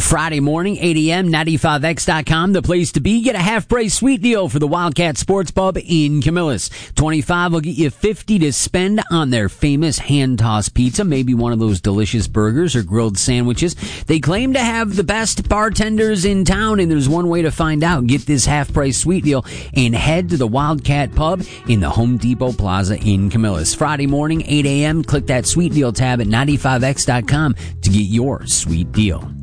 Friday morning, 8 a.m., 95X.com, the place to be. Get a half-price sweet deal for the Wildcat Sports Pub in Camillus. $25 will get you $50 to spend on their famous hand-tossed pizza, maybe one of those delicious burgers or grilled sandwiches. They claim to have the best bartenders in town, and there's one way to find out. Get this half-price sweet deal and head to the Wildcat Pub in the Home Depot Plaza in Camillus. Friday morning, 8 a.m., click that sweet deal tab at 95X.com to get your sweet deal.